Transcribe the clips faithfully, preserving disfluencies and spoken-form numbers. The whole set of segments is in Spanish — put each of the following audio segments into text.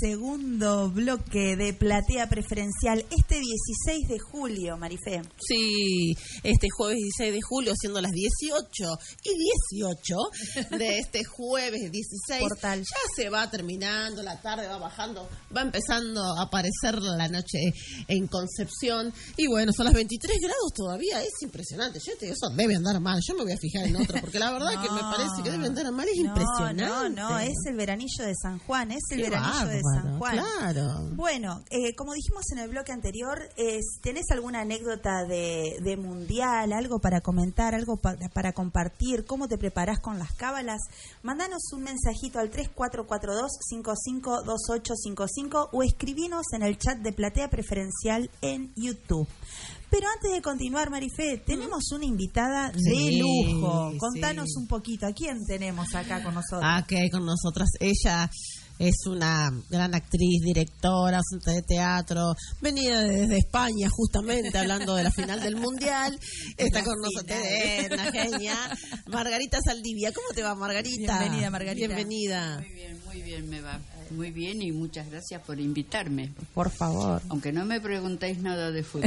segundo bloque de Platea Preferencial este dieciséis de julio, Marifé. Sí, este jueves dieciséis de julio, siendo las dieciocho y dieciocho de este jueves dieciséis. Portal. Ya se va terminando, la tarde va bajando, va empezando a aparecer la noche en Concepción. Y bueno, son las veintitrés grados todavía, es impresionante. Yo te digo, eso debe andar mal. Yo me voy a fijar en otro, porque la verdad no, que me parece que debe andar mal, es no, impresionante. No, no, es el veranillo de San Juan, es el Qué veranillo bárbaro, de San Juan. Claro. Bueno, eh, como dijimos en el bloque anterior, eh, ¿tenés alguna anécdota de, de mundial, algo para comentar, algo para, para compartir? ¿Cómo te preparás con las cábalas? Mándanos un mensajito al tres cuatro cuatro dos, cinco cinco dos ocho cinco cinco o escribinos en el chat de Platea Preferencial en YouTube. Pero antes de continuar, Marifé, tenemos una invitada de sí, lujo. Contanos sí. un poquito, ¿a quién tenemos acá con nosotros? Ah, que con nosotras. Ella es una gran actriz, directora, docente de teatro, venida desde España, justamente, hablando de la final del Mundial. Está con nosotros, eh, una genia, Margarita Saldivia. ¿Cómo te va, Margarita? Bienvenida, Margarita. Bienvenida. Muy bien, muy bien, me va. Muy bien y muchas gracias por invitarme. Por favor. Aunque no me preguntéis nada de fútbol.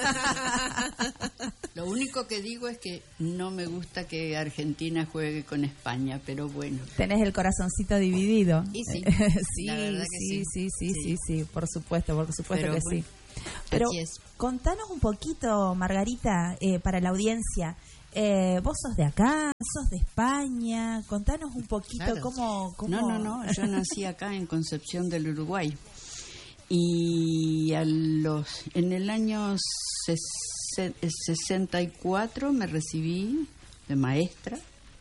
Lo único que digo es que no me gusta que Argentina juegue con España, pero bueno. Tenés el corazoncito dividido. Y sí, sí, la verdad que sí, sí, sí, sí, sí, sí, por supuesto, por supuesto pero que bueno, sí. Pero así es. Contanos un poquito, Margarita, eh, para la audiencia. Eh, vos sos de acá, sos de España, contanos un poquito Claro. cómo, cómo... No, no, no, yo nací acá en Concepción del Uruguay y a los en el año sesenta y cuatro me recibí de maestra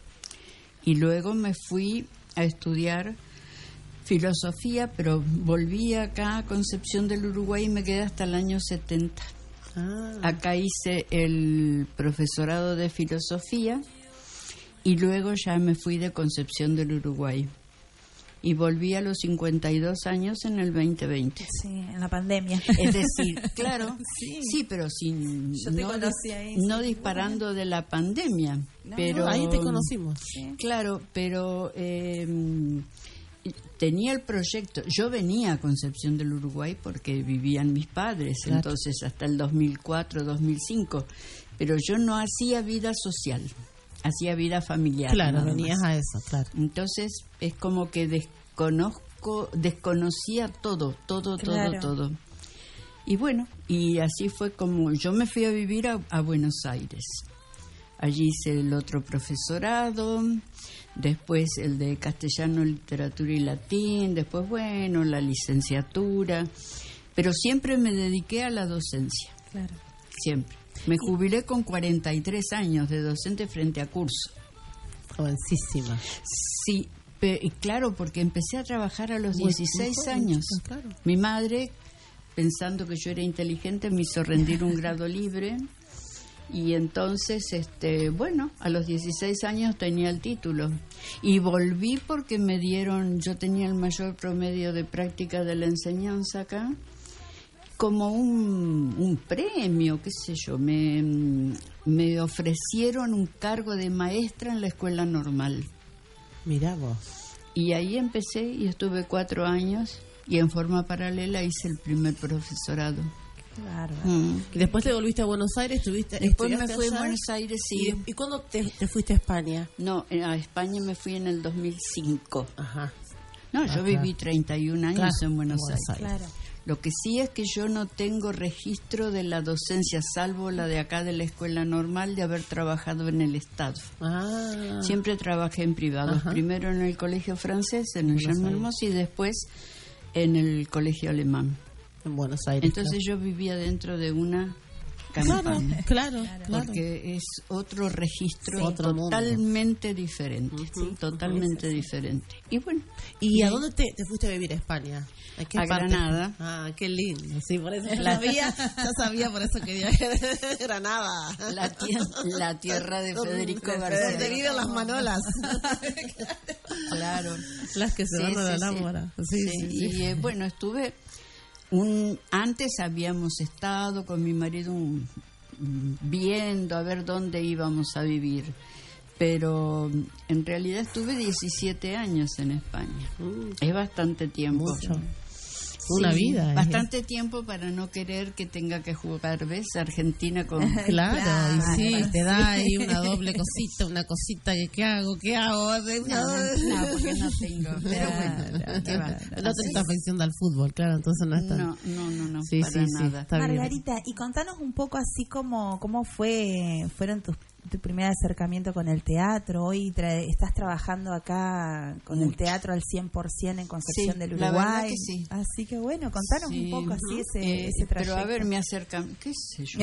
y luego me fui a estudiar filosofía, pero volví acá a Concepción del Uruguay y me quedé hasta el año setenta. Ah. Acá hice el profesorado de filosofía y luego ya me fui de Concepción del Uruguay y volví a los cincuenta y dos años en el veinte veinte. Sí, en la pandemia. Es decir, claro, sí. sí, pero sin Yo te no, conocí ahí, no sí. disparando de la pandemia, No, pero Ahí te conocimos. Sí. claro, pero eh, tenía el proyecto. Yo venía a Concepción del Uruguay porque vivían mis padres, Claro. entonces hasta el dos mil cuatro, dos mil cinco, pero yo no hacía vida social, hacía vida familiar. Claro, nada venías más. a eso, claro. Entonces es como que desconozco, desconocía todo, todo, Claro. todo, todo. Y bueno, y así fue como yo me fui a vivir a, a Buenos Aires. Allí hice el otro profesorado, después el de castellano, literatura y latín, después, bueno, la licenciatura, pero siempre me dediqué a la docencia, Claro. siempre. Me jubilé con cuarenta y tres años de docente frente a curso. Jovencísima. Sí, pe- claro, porque empecé a trabajar a los Muy- dieciséis muy años. jovencita, claro. Mi madre, pensando que yo era inteligente, me hizo rendir un grado libre. Y entonces, este, bueno, a los dieciséis años tenía el título. Y volví porque me dieron, yo tenía el mayor promedio de práctica de la enseñanza acá, como un, un premio, qué sé yo. Me, me ofrecieron un cargo de maestra en la escuela normal. Mirá vos. Y ahí empecé y estuve cuatro años y en forma paralela hice el primer profesorado. Qué bárbaro. Mm. Y después te volviste a Buenos Aires, estuviste, Después me estudiaste fui a allá. Buenos Aires, sí. ¿Y, ¿y cuándo te, te fuiste a España? No, eh, a España me fui en el dos mil cinco. Ajá. No, Ah, yo claro. viví treinta y un años Claro, en Buenos, en Buenos Aires. Aires. Claro. Lo que sí es que yo no tengo registro de la docencia, salvo la de acá de la escuela normal, de haber trabajado en el Estado. Ah. Siempre trabajé en privados, Ajá. primero en el colegio francés, en el Buenos Jean Aires. Mermoz, y después en el colegio alemán. En Buenos Aires. Entonces yo vivía dentro de una claro, campaña. claro, claro. Porque es otro registro Sí. Otro mundo. totalmente diferente, Ujú. totalmente diferente. Y bueno, ¿Y y a ahí- dónde te, te fuiste a vivir a España? ¿A qué A parte? Granada. Ah, qué lindo. Sí, por eso ya sabía, ya sabía, por eso quería ir a Granada. La, tie- la tierra de Federico Donde García. viven las manolas. Claro. Las que se Sí, van a la sí, sí. lámpara. Sí, Sí, sí, sí. Y eh, bueno, estuve un antes habíamos estado con mi marido un- viendo a ver dónde íbamos a vivir, pero en realidad estuve diecisiete años en España. Mm, Es bastante tiempo. mucho. una Sí, vida. Bastante tiempo para no querer que tenga que jugar, ¿ves? Argentina con... Claro, Claro, y sí, claro. te da ahí una doble cosita, una cosita que ¿qué hago? ¿Qué hago? De una- No, porque no tengo. Pero bueno, ¿qué va? No tenés afección al fútbol, claro, entonces no está. No, no, no, no, Sí, para sí, sí, nada. está bien. Margarita, y contanos un poco así como cómo fue fueron tus tu primer acercamiento con el teatro. Hoy tra- estás trabajando acá con el Mucho. teatro al cien por ciento en Concepción Sí, del la Uruguay. verdad que sí. Así que bueno, contanos Sí, un poco así ujú. ese, Eh, ese trayecto. Pero a ver, me acercan, qué sé yo.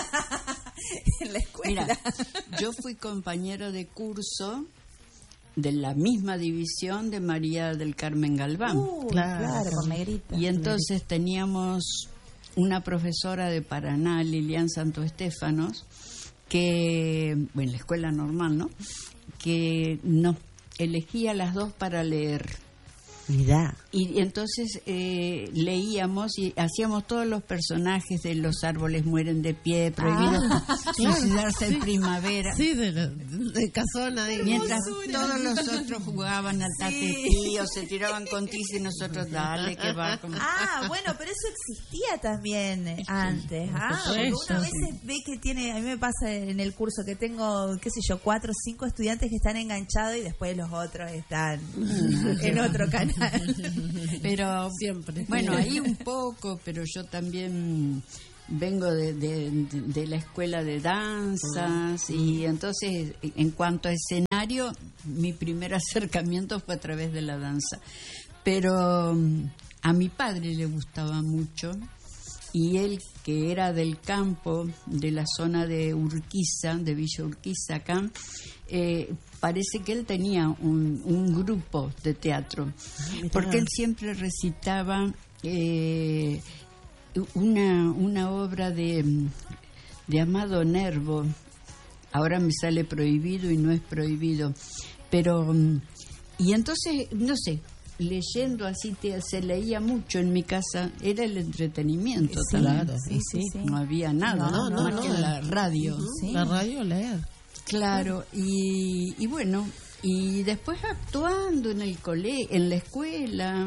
en la escuela. Mira, yo fui compañero de curso de la misma división de María del Carmen Galván. Uh, Claro, claro, con Negrita. Y entonces teníamos una profesora de Paraná, Lilian Santo Estéfanos, que, bueno, en la escuela normal, ¿no? Que nos elegía a las dos para leer. Mirá. Y entonces eh, leíamos y hacíamos todos los personajes de Los árboles mueren de pie, Prohibido suicidarse en primavera. Sí, de, la- de casona. De... Mientras todos los otros jugaban al tatetí o se tiraban con tiza y nosotros, dale, que va. Como... Ah, bueno, pero eso existía también eh, antes. Ah, porque supuesto, uno a veces ve que tiene, a mí me pasa en el curso que tengo, qué sé yo, cuatro o cinco estudiantes que están enganchados y después los otros están en otro canal. Pero Siempre. bueno, ahí un poco, pero yo también vengo de, de, de- de la escuela de danzas y entonces en cuanto a escenario, mi primer acercamiento fue a través de la danza. Pero mm, a mi padre le gustaba mucho y él, que era del campo, de la zona de Urquiza, de Villa Urquiza acá, eh, parece que él tenía un, un grupo de teatro, porque él siempre recitaba eh, una, una obra de, de Amado Nervo. Ahora me sale Prohibido y no es prohibido, pero mm, y entonces, no sé, leyendo así te, se leía mucho en mi casa, era el entretenimiento Sí, también. claro, sí, sí, sí. No había nada, No, no, más no, que no. la radio. Sí. La radio leer. Claro, y, y bueno, y después actuando en el cole, en la escuela,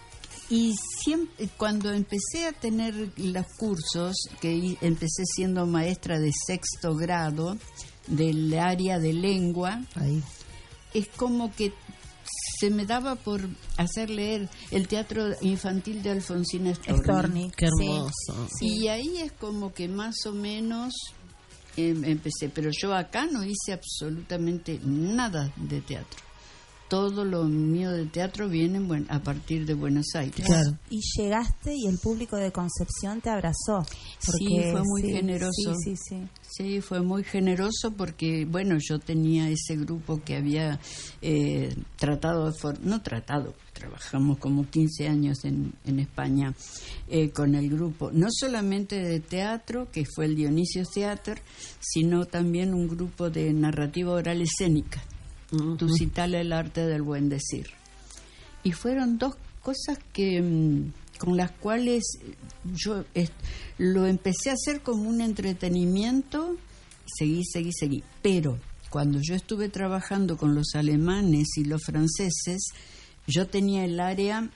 y siempre cuando empecé a tener los cursos, que i- empecé siendo maestra de sexto grado del área de lengua, Ahí. es como que se me daba por hacer leer el teatro infantil de Alfonsina Storni. Storni. Qué Sí. hermoso. Y ahí es como que más o menos em, empecé, pero yo acá no hice absolutamente nada de teatro. Todo lo mío de teatro viene en buen- a partir de Buenos Aires. Claro. Y llegaste y el público de Concepción te abrazó. Sí, porque- fue muy sí, generoso. Sí, sí, sí. Sí, fue muy generoso porque, bueno, yo tenía ese grupo que había eh, tratado de... For no tratado, trabajamos como quince años en, en España eh, con el grupo, no solamente de teatro, que fue el Dionisio Theater, sino también un grupo de narrativa oral escénica, Tusitala, el arte del buen decir. Y fueron dos cosas que... mm, con las cuales yo eh, lo empecé a hacer como un entretenimiento, seguí, seguí, seguí. Pero cuando yo estuve trabajando con los alemanes y los franceses, yo tenía el área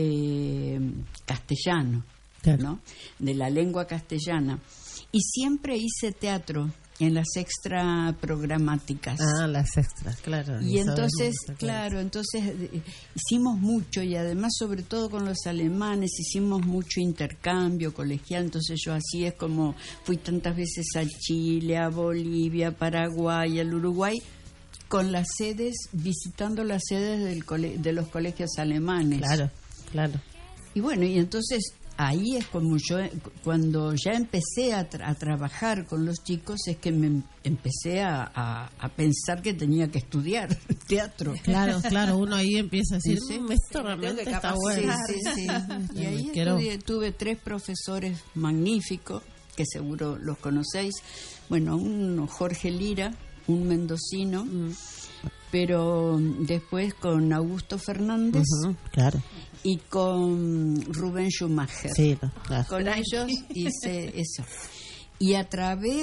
de castellano, Claro. ¿no? De la lengua castellana. Y siempre hice teatro en las extra programáticas. Ah, las extras, claro. Y eso entonces, es mucho, claro, entonces eh, hicimos mucho y además sobre todo con los alemanes hicimos mucho intercambio colegial, entonces yo así es como fui tantas veces a Chile, a Bolivia, a Paraguay, al Uruguay, con las sedes, visitando las sedes del cole- de los colegios alemanes. Claro, claro. Y bueno, y entonces ahí es como yo, eh, cuando ya empecé a, tra- a trabajar con los chicos, es que me em- empecé a, a- a pensar que tenía que estudiar teatro. Claro, claro, uno ahí empieza a decir, Sí, sí. "Mm, esto realmente que está capacitar". bueno. Sí, sí, sí. Y ahí Quiero- estudié- tuve tres profesores magníficos, que seguro los conocéis. Bueno, un Jorge Lira, un mendocino, Mm. pero después con Augusto Fernández Ujú, claro. y con Rubén Schumacher. Sí, no, claro. Con ellos hice eso. Y a través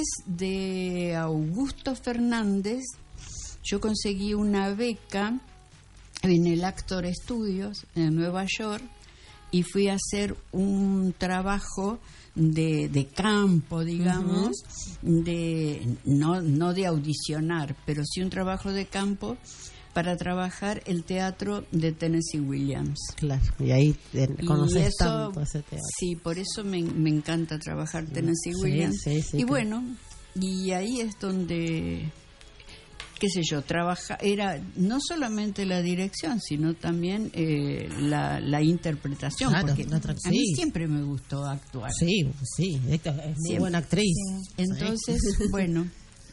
de Augusto Fernández, yo conseguí una beca en el Actor Studios en Nueva York y fui a hacer un trabajo de, de campo, digamos, uh-huh. de no, no de audicionar, pero sí un trabajo de campo para trabajar el teatro de Tennessee Williams. Claro, y ahí eh, conoces y eso, tanto ese teatro. Sí, por eso me, me encanta trabajar Tennessee sí, Williams. Sí, sí, y claro. bueno, y ahí es donde, qué sé yo, trabaja, era no solamente la dirección, sino también eh, la, la interpretación, claro, porque no tra- a mí sí. siempre me gustó actuar. Sí, sí, es muy siempre. Buena actriz. Sí. Entonces, sí. bueno...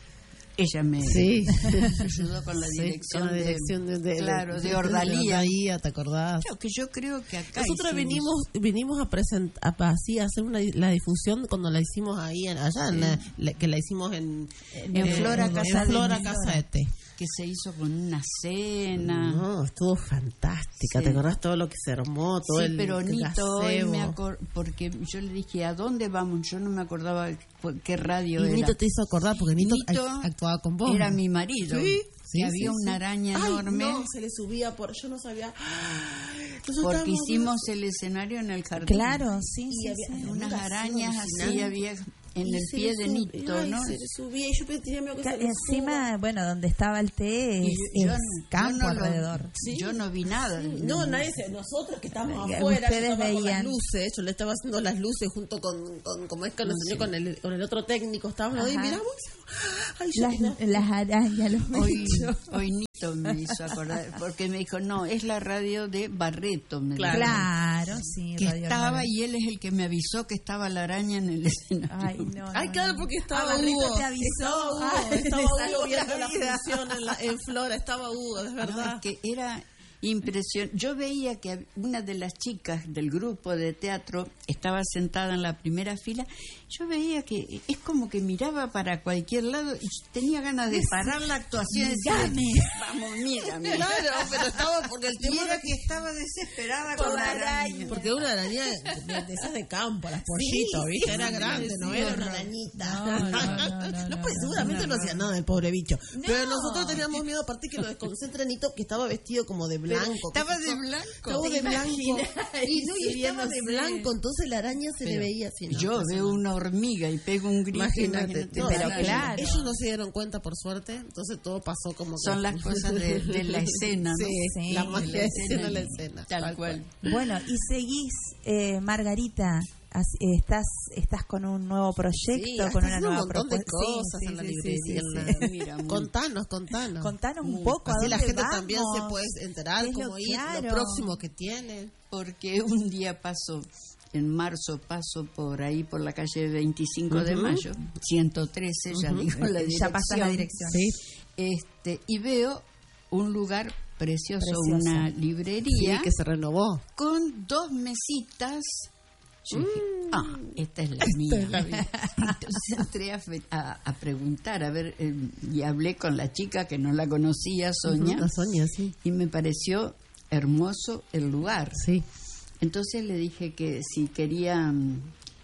Ella me, sí. me ayudó con la dirección, sí, con la dirección de, de, de, claro, de, de Ordalía. Ordalía, ¿te acordás? Claro, que yo creo que acá nosotros hicimos... vinimos vinimos a presentar, así a hacer una, la difusión cuando la hicimos ahí en, allá, sí. en la, la, que la hicimos en en, en Flora en, Casa en Flora de Casa de Té. Que se hizo con una cena. No, estuvo fantástica. Sí. ¿Te acordás todo lo que se armó? Todo sí, el pero Nito hoy me acor- porque yo le dije, ¿a dónde vamos? Yo no me acordaba qué radio y era. Nito te hizo acordar porque Nito, Nito actuaba con vos. Era mi marido. Sí. Sí, que había sí, una araña sí. enorme. Ay, no, se le subía por... Yo no sabía... Nosotros porque hicimos el escenario en el jardín. Claro, sí, y sí, había sí, unas arañas así, había en y el pie de Nito, ay, ¿no? Se le subía y yo tenía miedo que Ca- se le encima, suba. bueno, donde estaba el té es, yo, es yo campo no alrededor. Lo, ¿sí? Yo no vi nada. Sí. No, nadie se, nosotros que estábamos Eh, afuera, ustedes yo estaba veían. con las luces, yo le estaba haciendo las luces junto con, con como es que nos enseñó con el, con el otro técnico, estábamos ahí, miramos, ay, yo las, las arañas, los hoy, bichos. hoy Nito me hizo acordar, porque me dijo, no, es la radio de Barreto, me claro, dijo, claro, sí, que radio estaba radio. Y él es el que me avisó que estaba la araña en el escenario. Ay, no, ay no, claro, no. porque estaba ah, Hugo, te avisó, estaba Hugo, ah, estaba Hugo Hugo viendo la vida. función en, la, en Flora, estaba Hugo, es verdad. No, que era impresionante. Yo veía que una de las chicas del grupo de teatro estaba sentada en la primera fila. Yo veía que es como que miraba para cualquier lado y tenía ganas de parar la actuación y decir, vamos, mírame. Claro, pero estaba porque el tema era que estaba desesperada con la araña. Porque una araña de, de esas de campo, las pollitos, sí, ¿viste? Era grande, sí, no era una arañita. No, no, no, no, no, pues seguramente no, no hacía nada el pobre bicho. No. Pero nosotros teníamos miedo, aparte que lo desconcentra Nito, que estaba vestido como de blanco. Estaba de blanco. Estaba de blanco. Y, no, y estaba de blanco, entonces la araña se pero le veía así. ¿no? Yo veo una hormiga y pego un grito. Imagínate. imagínate No, pero claro. claro. Ellos no se dieron cuenta, por suerte, entonces todo pasó como son que... las cosas de, de la escena, ¿no? Sí, sí, la magia de escena, la escena. Tal, tal cual. cual. Bueno, y seguís, eh, Margarita, así, estás estás con un nuevo proyecto, sí, con una un nueva montón propuesta. de cosas sí, en la sí, librería. sí, en sí, la... sí. Mira, contanos, contanos. Contanos un muy, poco. así ¿a la dónde gente vamos? también se puede enterar cómo lo, ir, claro. lo próximo que tiene. Porque un día paso, en marzo paso por ahí, por la calle veinticinco uh-huh. de mayo, ciento trece, uh-huh. ya digo la dirección. Ya pasa la dirección. Sí. Este, y veo un lugar precioso, Preciosa. una librería. Sí, que se renovó. Con dos mesitas. Yo dije, mm, ah, esta es la esta mía. Es la mía. Entonces entré a, fe, a, a preguntar, a ver, eh, y hablé con la chica que no la conocía, Sonia. Uh-huh, la Sonia, sí. Y me pareció hermoso el lugar. Sí. Entonces le dije que si querían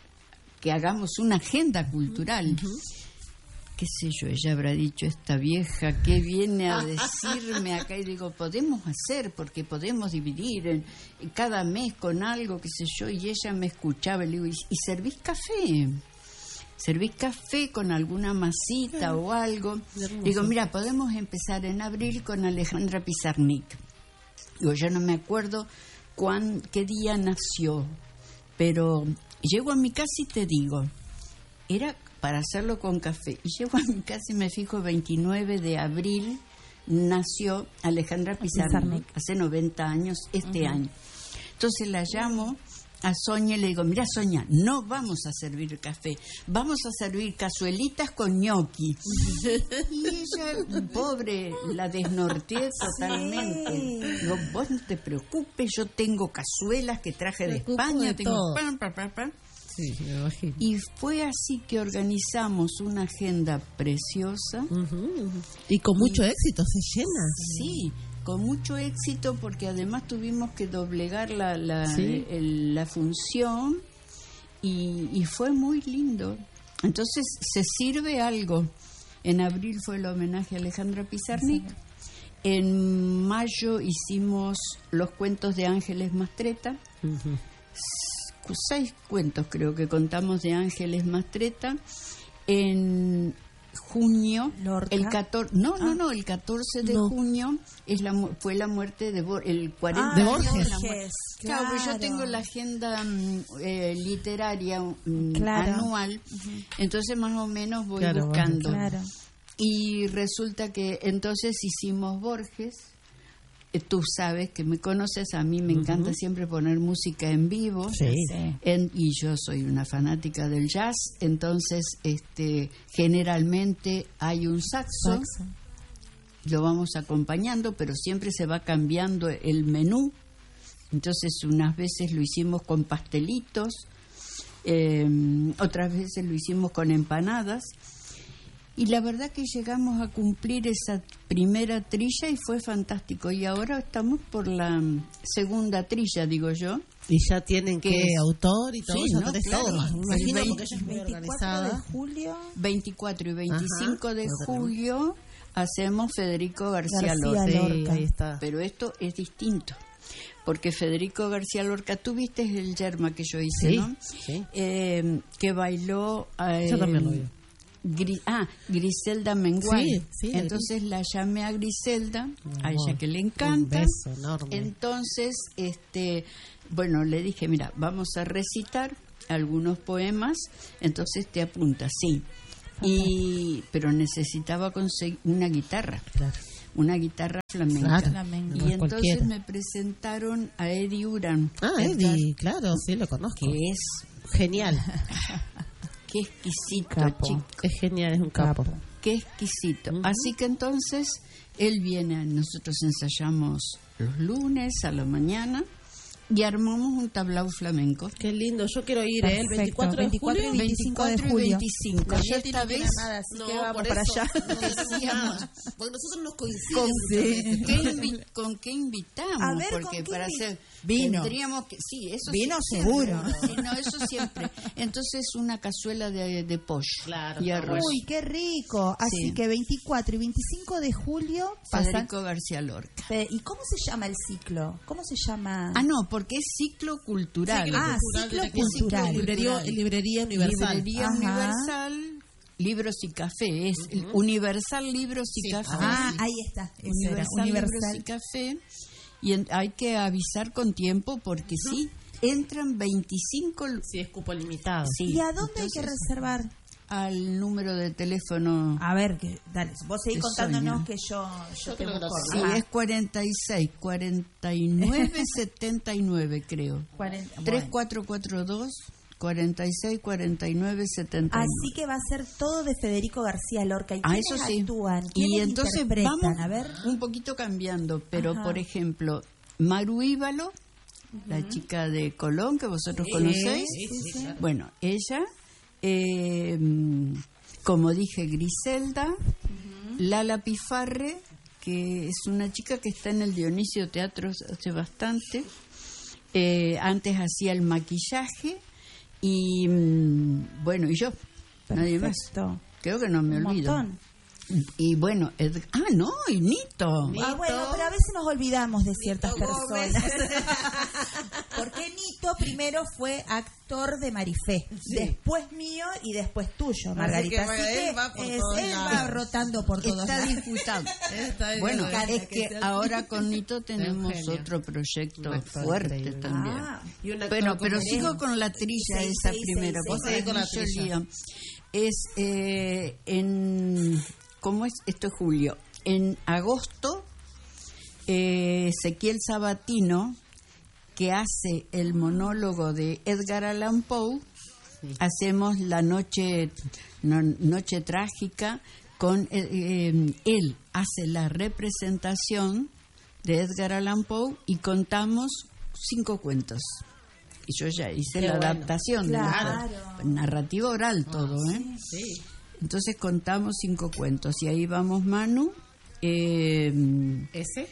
que hagamos una agenda cultural. Uh-huh. Qué sé yo, ella habrá dicho, esta vieja, ¿qué viene a decirme acá? Y digo, podemos hacer, porque podemos dividir en, en cada mes con algo, qué sé yo. Y ella me escuchaba y le digo, ¿y, y servís café? ¿Servís café con alguna masita o algo? Digo, mira, podemos empezar en abril con Alejandra Pizarnik. Digo, yo no me acuerdo cuán, qué día nació, pero llego a mi casa y te digo, era para hacerlo con café. Y llego a mi casa y me fijo, veintinueve de abril nació Alejandra Pizarnik, hace noventa años este uh-huh. año. Entonces la llamo a Sonia y le digo, mira Sonia, no vamos a servir café, vamos a servir cazuelitas con ñoqui. Y ella, pobre, la desnorteé totalmente. Sí. Digo, vos no te preocupes, yo tengo cazuelas que traje de España, de tengo pan, pan, pan, pan. Sí, me imagino. Y fue así que organizamos una agenda preciosa. Uh-huh. Y con mucho y, éxito, se llena. Sí, con mucho éxito, porque además tuvimos que doblegar la, la, ¿sí? el, la función y, y fue muy lindo. Entonces se sirve algo. En abril fue el homenaje a Alejandra Pizarnik. Sí. En mayo hicimos los cuentos de Ángeles Mastretta. Uh-huh. seis cuentos creo que contamos de Ángeles Mastretta en junio. Lorca. El catorce, no, Ah. no, no, el catorce de No. junio es la mu- fue la muerte de Bor- el cuarenta Ah, de años Borges. la muerte. Claro, pero yo tengo la agenda mm, eh, literaria mm, Claro. anual, entonces más o menos voy Claro, buscando. Claro. Y resulta que entonces hicimos Borges. Eh, Tú sabes que me conoces, a mí me encanta siempre poner música en vivo. Sí. En- y yo soy una fanática del jazz, entonces este generalmente hay un saxo, Saxo. lo vamos acompañando, pero siempre se va cambiando el menú. Entonces unas veces lo hicimos con pastelitos, eh, otras veces lo hicimos con empanadas. Y la verdad que llegamos a cumplir esa primera trilla y fue fantástico. Y ahora estamos por la mm, segunda trilla, digo yo. Y ya tienen ¿Qué que es? autor y todo, Sí, ya ¿no? tenés Claro. todo más. Me El imagino veinte- porque ella es muy veinticuatro de organizada. julio. veinticuatro y veinticinco Ajá, de lo tenemos. julio hacemos Federico García, García Lorca. Sí, Lorca. ahí está. Pero esto es distinto. Porque Federico García Lorca, tú viste el yerma que yo hice, Sí, ¿no? sí. Eh, que bailó. eh, Yo también lo vi. Gri- ah, Griselda Mengual. Sí, sí, la Entonces la llamé a Griselda, a amor, ella que le un encanta. beso enorme. Entonces, este, bueno, le dije, mira, vamos a recitar algunos poemas, entonces te apuntas, sí. Y pero necesitaba conseguir una guitarra, Claro. una guitarra flamenca. Claro, Flamenca. Y no es entonces cualquiera. me presentaron a Eddie Uran. Ah, Eddie, claro, sí, lo conozco. Que es, Genial. qué exquisito, Capo. chico. Es genial, es un capo. Capo. Qué exquisito. Ujú. Así que entonces él viene, nosotros ensayamos los lunes a la mañana y armamos un tablao flamenco. Qué lindo, yo quiero ir, ¿eh? El Perfecto, veinticuatro de veinticuatro y julio. veinticinco de veinticuatro y julio. veinticinco. La Y mía esta tiene vez Granada, así No, que vamos por para eso, allá. no decimos nada, porque nosotros nos coincidimos Con- muchas sí. veces. ¿Qué invi- ¿Con qué invitamos? A ver, Porque ¿con qué para invi- hacer Vino. tendríamos que sí, eso Vino sí, seguro. Sí, no, eso siempre. Entonces una cazuela de, de pollo Claro, y está arroz. Uy, qué rico. Así Sí. que veinticuatro y veinticinco de julio pasan. Federico García Lorca. Fe- ¿Y cómo se llama el ciclo? ¿Cómo se llama? Ah, no, porque es ciclo cultural. Ciclo Ah, cultural ciclo de la- cultural. Librería, librería universal. Librería Ajá. Universal, Libros y Café. Es el Universal Libros y Sí. Café. Ah, ahí está. Ese era, Universal, Libros Universal. y Café. Y en- hay que avisar con tiempo porque sí, entran veinticinco l- Sí, es cupo limitado. sí, ¿Y a dónde hay que entonces, reservar? al número de teléfono. A ver, que, dale, vos seguís De contándonos Sonia. que yo, yo Yo te creo que lo busco. Sí, Ah, es cuarenta y seis, cuarenta y nueve, setenta y nueve, creo. cuarenta, tres bueno. cuatro cuatro dos, cuarenta y seis, cuarenta y nueve, setenta y nueve. Así que va a ser todo de Federico García Lorca. ¿Y Ah, quiénes eso sí. actúan? Y ¿Quiénes entonces interpretan? vamos A ver. un poquito cambiando, pero Ajá. por ejemplo, Maru Íbalo, la chica de Colón que vosotros conocéis. sí, sí, sí, claro. Bueno, ella, eh, mm, como dije, Griselda, Lala Pifarre, que es una chica que está en el Dionisio Teatro hace bastante. Eh, antes hacía el maquillaje y mm, bueno, y yo, nadie más. Perfecto. Creo que no me Un olvido. montón. Y bueno, Ed- ah, no, y Nito. Ah, bueno, pero a veces nos olvidamos de ciertas Nito Gómez. personas. Porque Nito primero fue actor de Marifé, después mío y después tuyo, Margarita. que, Así bueno, que él va por es- todos él lados. va rotando por todos Está lados. disputado. Está bien, Bueno, me encanta es que sea ahora con Nito tenemos genio. otro proyecto Un actor fuerte increíble. también. Ah, Y un actor Bueno, pero como sigo él. con la trilla Sí, esa sí, primera. sí, Vos sí. sabés Sigue con la mucho trilla. lío. Es eh, en... ¿Cómo es? Esto es julio. En agosto, eh, Ezequiel Sabatino, que hace el monólogo de Edgar Allan Poe, hacemos la noche, no- noche trágica, con eh, eh, él hace la representación de Edgar Allan Poe y contamos cinco cuentos. Y yo ya hice Qué la bueno. adaptación de Claro. la narrativa oral todo, ¿eh? Sí. Entonces contamos cinco cuentos y ahí vamos Manu, eh, ¿Ese?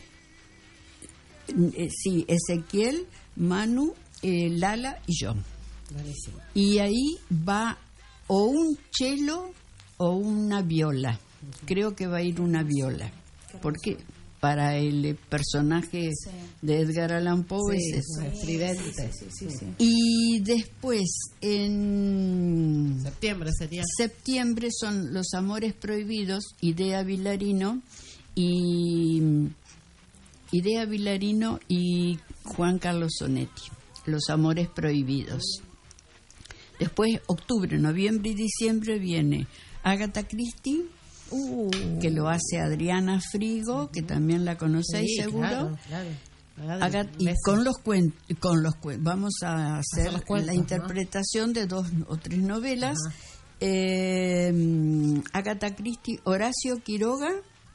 eh, sí, Ezequiel, Manu, eh, Lala y yo. Buenísimo. Y ahí va o un cello o una viola. Creo que va a ir una viola. Porque para el personaje Sí. de Edgar Allan Poe Sí, es ese. es estridente. Sí, sí, sí, sí. Y después, en Septiembre sería. septiembre, son Los Amores Prohibidos, Idea Vilarino y Idea Vilarino y Juan Carlos Sonetti, Los Amores Prohibidos. Después, octubre, noviembre y diciembre viene Agatha Christie, Uh, que lo hace Adriana Frigo, que también la conocéis Sí, seguro. claro, claro. Agat- y Beso. con los cuentos, con los cuen- vamos a hacer Hacer los cuentos, la ¿no? interpretación de dos o tres novelas. Ajá. Eh, Agatha Christie, Horacio Quiroga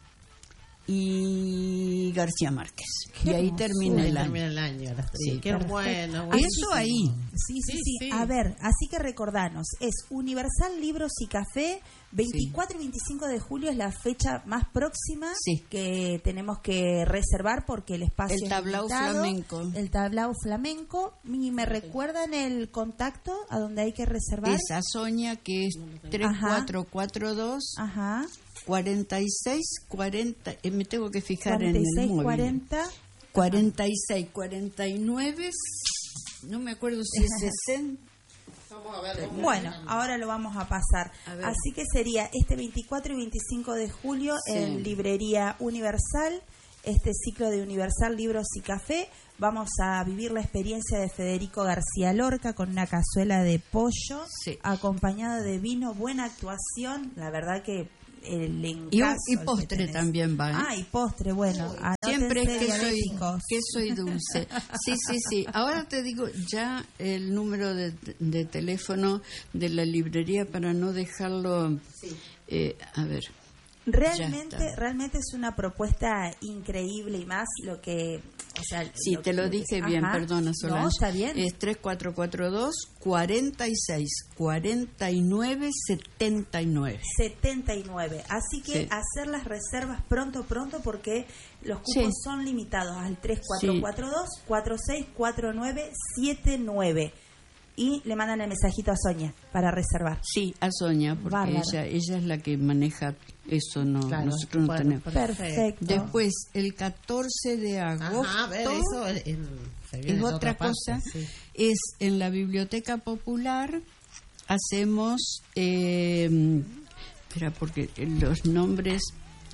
y García Márquez. Qué y ahí hermosura. termina el año. Termina el año. las- Sí, qué perfecto. bueno. Eso buenísimo. ahí. Sí, sí, Sí, sí, sí. A ver, así que recordanos, es Universal Libros y Café, veinticuatro y veinticinco de julio es la fecha más próxima Sí. que tenemos que reservar porque el espacio El es tablao limitado. flamenco. El tablao flamenco. ¿Y me recuerdan el contacto a donde hay que reservar? Esa Soña, que es tres cuatro cuatro dos, Ajá. cuarenta y seis cuarenta, eh, me tengo que fijar cuarenta y en el seis, móvil. cuarenta. cuarenta y seis, cuarenta y nueve, no me acuerdo si es sesenta. Vamos a ver. Bueno, ahora lo vamos a pasar. A ver. Así que sería este veinticuatro y veinticinco de julio Sí. en Librería Universal, este ciclo de Universal Libros y Café. Vamos a vivir la experiencia de Federico García Lorca con una cazuela de pollo, Sí. acompañada de vino, buena actuación. La verdad que el encaso Y, un- y que postre tenés. también va, ¿eh? Ah, y postre, bueno. Siempre es anótense, queso y, diabéticos. queso y dulce. Sí, sí, sí. Ahora te digo ya el número de, de teléfono de la librería para no dejarlo. eh, a ver. Ya Realmente, está. realmente es una propuesta increíble y más lo que, o sea, Sí, te lo dije bien, Ajá. perdona, Solange. No, está bien. Es tres cuatro cuatro dos, cuarenta y seis, cuarenta y nueve, setenta y nueve. setenta y nueve. Así que Sí. hacer las reservas pronto, pronto, porque los cupos Sí. son limitados al tres cuatro cuatro dos, cuatro seis cuatro nueve siete nueve. Y le mandan el mensajito a Sonia para reservar. Sí, a Sonia, porque Bárbaro. ella ella es la que maneja eso, no Claro, nosotros no bueno, tenemos. Perfecto. Después, el catorce de agosto, Ajá, a ver, eso en- en- se viene es de otra parte, cosa, sí. es en la Biblioteca Popular, hacemos, eh, espera, porque los nombres,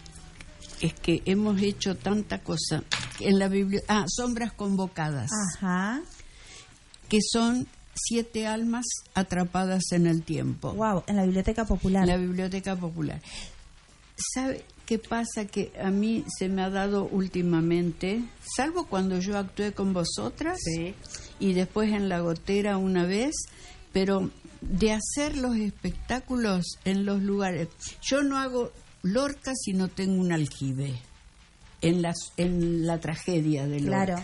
es que hemos hecho tanta cosa, en la biblioteca, ah, Sombras Convocadas, Ajá. que son siete almas atrapadas en el tiempo. Wow, en la Biblioteca Popular. En la Biblioteca Popular. ¿Sabe qué pasa? Que a mí se me ha dado últimamente, salvo cuando yo actué con vosotras Sí. y después en La Gotera una vez, pero de hacer los espectáculos en los lugares. Yo no hago Lorca si no tengo un aljibe en, las, en la tragedia de Lorca. Claro.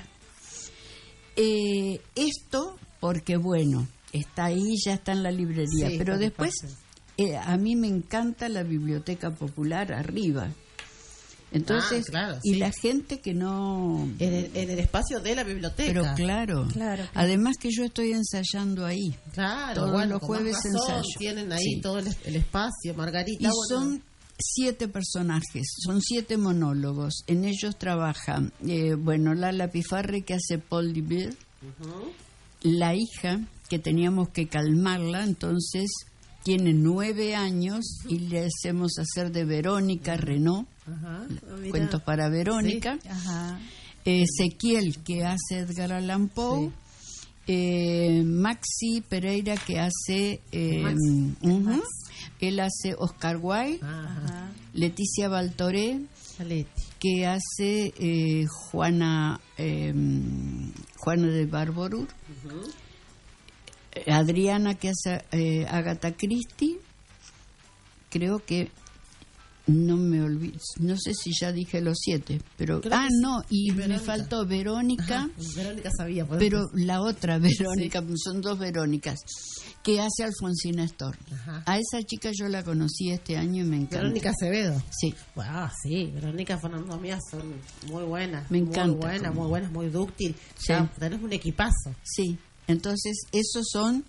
Eh, esto porque, bueno, está ahí, ya está en la librería, Sí, pero lo que después pasa. eh, a mí me encanta la Biblioteca Popular arriba. Entonces, Ah, claro, y sí. la gente que no... En el, en el espacio de la biblioteca. Pero claro, Claro, claro. además que yo estoy ensayando ahí. Claro, Todos bueno, los con más jueves razón, ensayo. tienen ahí Sí. todo el, el espacio, Margarita. Y bueno. son siete personajes, son siete monólogos. En ellos trabaja, eh, bueno, Lala Pifarre, que hace Paul Dibir, Ujú. la hija, que teníamos que calmarla, entonces tiene nueve años y le hacemos hacer de Verónica Renault, Ajá. Mira. cuentos para Verónica. Ajá. Ezequiel, que hace Edgar Allan Poe. Sí. Eh, Maxi Pereira, que hace... eh, Maxi, ujú, él hace Oscar Wilde. Ajá. Ajá. Leticia Baltoré, Aletti. que hace eh, Juana eh, Juana de Barborur. Ujú. Eh, Adriana, que hace eh, Agatha Christie. Creo que no me olvido, no sé si ya dije los siete, pero Creo ah que sí. no, y Y me Verónica. faltó Verónica, Ajá, Verónica sabía. por pero eso. la otra Verónica, son dos Verónicas, que hace Alfonsina Storni. Ajá. A esa chica yo la conocí este año y me encanta. Verónica Acevedo. Sí, Wow, sí, Verónica Fernando Mías son muy buenas. Me encanta Muy buenas, como- muy buenas, muy dúctil. Sí. Ya, tenés un equipazo. sí. Entonces, esos son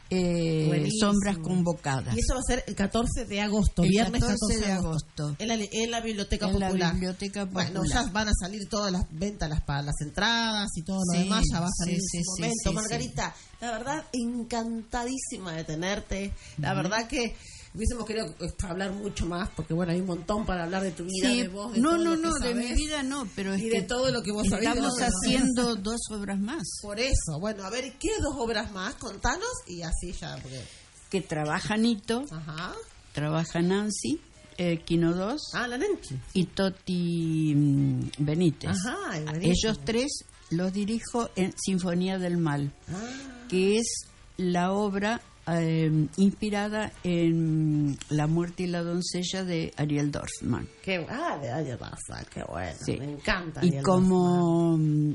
eh, Sombras Convocadas. Y eso va a ser el catorce de agosto, el viernes catorce catorce de agosto. En la, en la Biblioteca en Popular. La Biblioteca Popular. Bueno, ya van a salir todas las ventas, las, para las entradas y todo sí, lo demás, ya va a salir sí, en sí, su sí, momento. sí, Margarita, sí. La verdad, encantadísima de tenerte. La uh-huh. verdad que hubiésemos querido hablar mucho más, porque bueno, hay un montón para hablar de tu vida, sí, de vos, de no, todo no, lo no, que sabés, de mi vida no, pero es y que de todo lo que vos sabés. Estamos haciendo dos obras más. Por eso, bueno, a ver, ¿qué dos obras más? Contanos y así ya. Porque... Que trabaja Nito, ajá. trabaja Nancy, eh, Kino dos, ah, la Nancy. y Toti mm, Benítez. Ajá, ellos tres los dirijo en Sinfonía del Mal, ah. que es la obra eh, inspirada en La muerte y la doncella de Ariel Dorfman. Qué, ah, de Ariel Dorfman, qué bueno, sí. Me encanta. Y como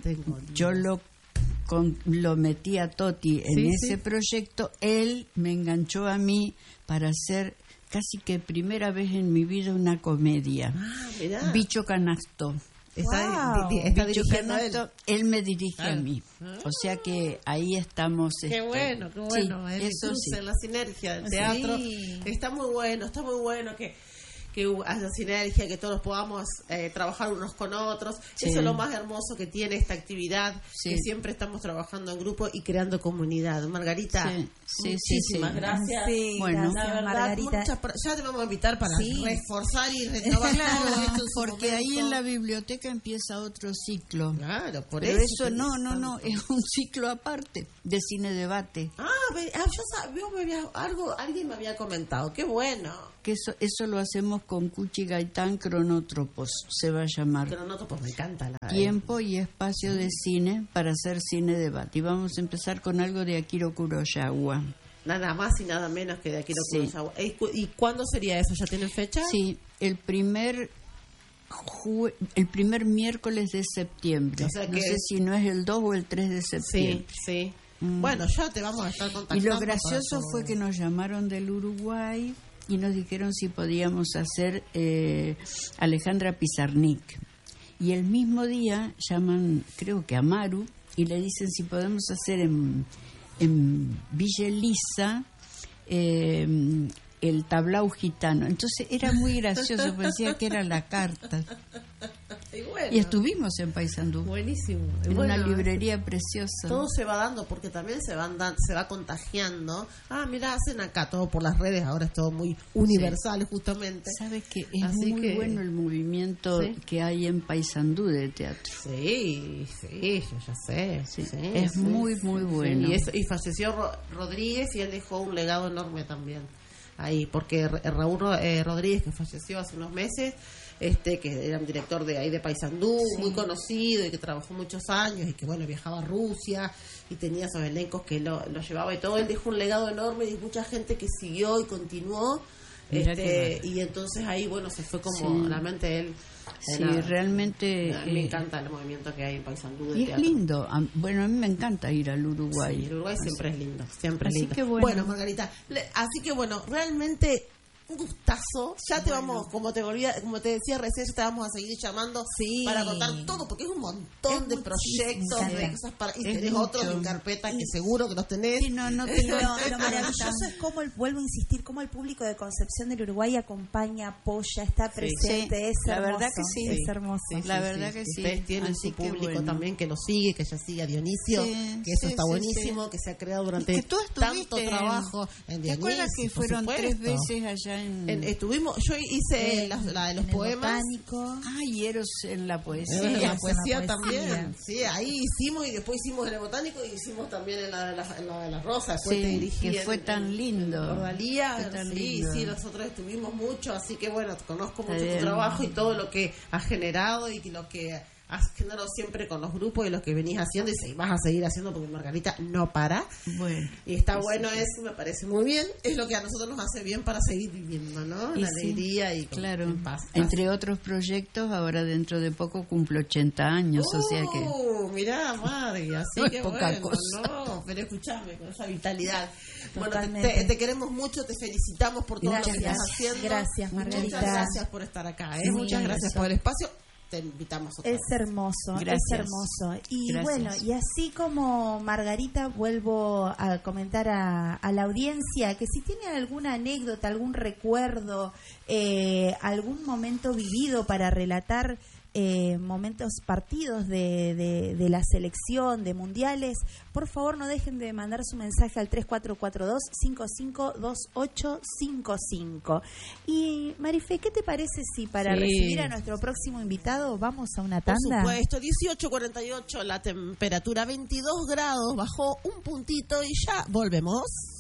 yo lo, con, lo metí a Toti en sí, ese sí. proyecto, él me enganchó a mí para hacer casi que primera vez en mi vida una comedia. Ah, mirá. Bicho Canasto. Está, wow. está dirigiendo él. él me dirige ah. a mí. O sea que ahí estamos. Qué este, bueno, qué bueno. Sí, eso cruce, sí. La sinergia del teatro. Sí. Está muy bueno, está muy bueno que, que haya sinergia, que todos podamos eh, trabajar unos con otros. Sí. Eso es lo más hermoso que tiene esta actividad, sí. que siempre estamos trabajando en grupo y creando comunidad. Margarita, sí. Sí, muchísimas sí, sí. gracias. Sí, bueno, gracias, la verdad, Margarita. Muchas, ya te vamos a invitar para sí. reforzar y renovar claro, todo esto. Porque ahí en la biblioteca empieza otro ciclo. Claro, por Pero eso. eso no, no, no, es un ciclo aparte de cine debate. Ah, ah yo sabía, me había, algo, alguien me había comentado, qué bueno. Que eso, eso lo hacemos con Cuchi Gaitán, Cronótropos, se va a llamar. Cronótropos, me encanta. La Tiempo y espacio sí. de cine para hacer cine debate. Y vamos a empezar con algo de Akira Kurosawa. Nada más y nada menos que de Akira sí. Kurosawa. ¿Y cuándo sería eso? ¿Ya tienen fecha? Sí, el primer jue- el primer miércoles de septiembre. O sea que... No sé si no es el dos o el tres de septiembre. Sí, sí. Mm. Bueno, ya te vamos a estar contactando. Y lo gracioso fue que nos llamaron del Uruguay y nos dijeron si podíamos hacer eh, Alejandra Pizarnik. Y el mismo día llaman, creo que a Maru, y le dicen si podemos hacer en, en Villa Elisa eh, el tablao gitano. Entonces era muy gracioso, porque decía que era la carta. Y, bueno, y estuvimos en Paysandú. Buenísimo. En bueno, una librería preciosa. Todo se va dando porque también se van dan, se va contagiando. Ah, mira, hacen acá todo por las redes, ahora es todo muy universal, sí. justamente. Sabes que es Así muy que, bueno el movimiento ¿sí? que hay en Paysandú de teatro. Sí, sí, yo ya sé. Sí, sí, es sí, muy, sí, muy sí, bueno. Y, eso, y falleció Ro- Rodríguez y él dejó un legado enorme también ahí, porque Raúl eh, Rodríguez, que falleció hace unos meses, este que era un director de ahí de Paysandú, sí. muy conocido y que trabajó muchos años y que bueno viajaba a Rusia y tenía esos elencos que lo, lo llevaba y todo. Él dejó un legado enorme y mucha gente que siguió y continuó. Este, y entonces ahí bueno se fue como sí. realmente él sí era, realmente a mí me eh, encanta el movimiento que hay en Paysandú de y es teatro. lindo. Bueno, a mí me encanta ir al Uruguay. Sí, el Uruguay siempre así. es lindo, siempre así es lindo. Que bueno. bueno, Margarita, así que bueno, realmente un gustazo. Ya te bueno. vamos, como te volvía, como te decía recién, te vamos a seguir llamando sí. para contar todo, porque es un montón es de proyectos, de cosas para y es tenés mucho. Otros en carpeta que seguro que los tenés. Sí, no, no te lo, lo maravilloso es cómo el, vuelvo a insistir, cómo el público de Concepción del Uruguay acompaña, apoya, está presente, sí. es la hermoso. verdad que sí, es hermoso. Sí, sí, la verdad sí, que sí. Ustedes tienen Así su público bueno. también que lo sigue, que ya sigue a Dionisio, sí, que eso sí, está sí, buenísimo, sí. que se ha creado durante tanto trabajo en Dionisio. ¿Te acuerdas que fueron tres veces allá en, en Estuvimos, yo hice eh, la, la de los poemas. Botánico. Ay, Eros en la poesía. En la poesía, la poesía también. Sí, ahí hicimos y después hicimos en el botánico y hicimos también en la de las la, la rosas. Después sí, te dirigí que fue en, tan en, lindo. En Rodalía, tan sí, lindo. sí, nosotros estuvimos mucho, así que bueno, conozco mucho tu trabajo y todo lo que has generado y lo que has generado siempre con los grupos y lo que venís haciendo y vas a seguir haciendo porque Margarita no para. Bueno, y está bueno eso, me parece muy bien. Es lo que a nosotros nos hace bien para seguir viviendo, ¿no? Y la sí, alegría y claro. en paz, paz. Entre otros proyectos, ahora dentro de poco cumplo ochenta años, uh, o sea que... mirá, Marga, así no que es poca bueno, cosa. no, pero escuchame, con esa vitalidad. Totalmente. Bueno, te, te, te queremos mucho, te felicitamos por todo gracias. lo que estás haciendo. Gracias, Margarita. Muchas gracias por estar acá, ¿eh? Sí, Muchas gracias por el espacio. te invitamos otra Es vez. hermoso, Gracias. es hermoso. Y Gracias. bueno, y así como Margarita, vuelvo a comentar a, a la audiencia que si tienen alguna anécdota, algún recuerdo, eh, algún momento vivido para relatar eh, momentos partidos de, de, de la selección, de mundiales, por favor no dejen de mandar su mensaje al tres cuatro cuatro dos, cinco cinco dos ocho cinco cinco. Y Marife, ¿qué te parece si para Sí. recibir a nuestro próximo invitado vamos a una Por tanda? supuesto, dieciocho cuarenta y ocho, la temperatura veintidós grados, bajó un puntito y ya volvemos.